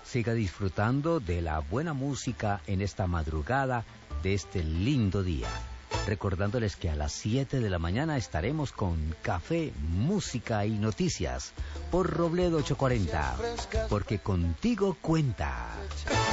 siga disfrutando de la buena música en esta madrugada de este lindo día. Recordándoles que a las 7 de la mañana estaremos con Café, Música y Noticias por Robledo 840, porque contigo cuenta.